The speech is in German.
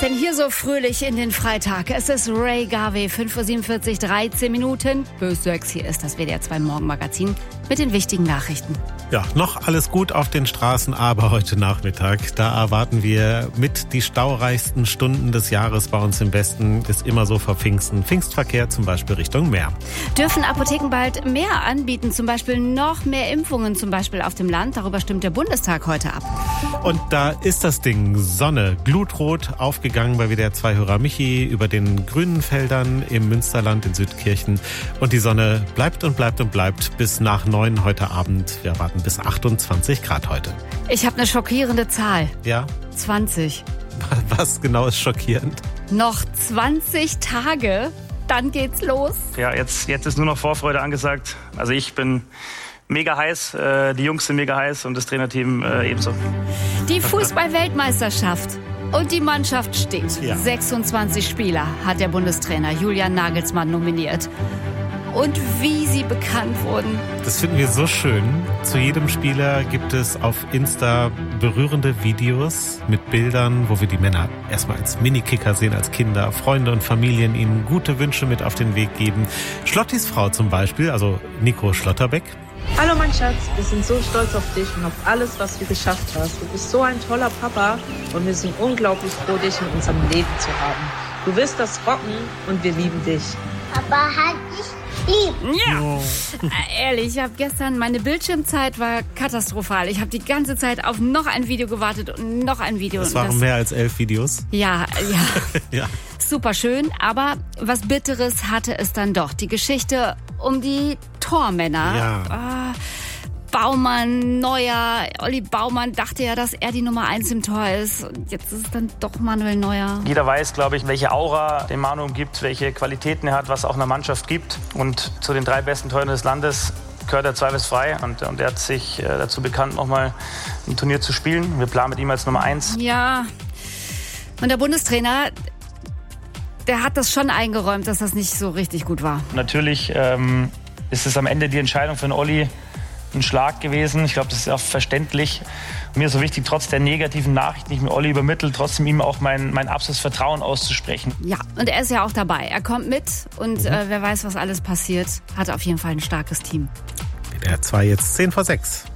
Denn hier so fröhlich in den Freitag. Es ist Ray Garvey, 5:47 Uhr, 13 Minuten. Bös 6, hier ist das WDR 2 Morgenmagazin mit den wichtigen Nachrichten. Ja, noch alles gut auf den Straßen, aber heute Nachmittag, da erwarten wir mit die staureichsten Stunden des Jahres bei uns im Westen. Ist immer so vor Pfingsten. Pfingstverkehr zum Beispiel Richtung Meer. Dürfen Apotheken bald mehr anbieten, zum Beispiel noch mehr Impfungen, zum Beispiel auf dem Land? Darüber stimmt der Bundestag heute ab. Und da ist das Ding, Sonne, glutrot aufgegangen bei WDR 2-Hörer Michi über den grünen Feldern im Münsterland in Südkirchen. Und die Sonne bleibt und bleibt und bleibt bis nach 9 heute Abend. Wir erwarten bis 28 Grad heute. Ich habe eine schockierende Zahl. Ja? 20. Was genau ist schockierend? Noch 20 Tage, dann geht's los. Ja, jetzt ist nur noch Vorfreude angesagt. Also ich bin mega heiß, die Jungs sind mega heiß und das Trainerteam ebenso. Die Fußball-Weltmeisterschaft. Und die Mannschaft steht. Ja. 26 Spieler hat der Bundestrainer Julian Nagelsmann nominiert. Und wie sie bekannt wurden. Das finden wir so schön. Zu jedem Spieler gibt es auf Insta berührende Videos mit Bildern, wo wir die Männer erstmal als Minikicker sehen, als Kinder, Freunde und Familien ihnen gute Wünsche mit auf den Weg geben. Schlottis Frau zum Beispiel, also Nico Schlotterbeck. Hallo mein Schatz, wir sind so stolz auf dich und auf alles, was du geschafft hast. Du bist so ein toller Papa und wir sind unglaublich froh, dich in unserem Leben zu haben. Du wirst das rocken und wir lieben dich. Papa hat dich lieb. Ja, ehrlich, ich habe gestern, meine Bildschirmzeit war katastrophal. Ich habe die ganze Zeit auf noch ein Video gewartet und noch ein Video. Das waren mehr als 11 Videos. Ja. Ja. Super schön, aber was Bitteres hatte es dann doch. Die Geschichte um die Tormänner. Ja. Baumann, Neuer. Olli Baumann dachte ja, dass er die Nummer 1 im Tor ist. Und jetzt ist es dann doch Manuel Neuer. Jeder weiß, glaube ich, welche Aura den Manu gibt, welche Qualitäten er hat, was auch einer Mannschaft gibt. Und zu den 3 besten Torhütern des Landes gehört er zweifelsfrei. Und er hat sich dazu bekannt, nochmal ein Turnier zu spielen. Wir planen mit ihm als Nummer 1. Ja, und der Bundestrainer, der hat das schon eingeräumt, dass das nicht so richtig gut war. Natürlich ist es am Ende die Entscheidung für den Olli ein Schlag gewesen. Ich glaube, das ist auch verständlich. Mir ist so wichtig, trotz der negativen Nachrichten, die ich mit Olli übermittelt, trotzdem ihm auch mein absolutes Vertrauen auszusprechen. Ja, und er ist ja auch dabei. Er kommt mit und wer weiß, was alles passiert, hat auf jeden Fall ein starkes Team. WDR 2 jetzt 5:10.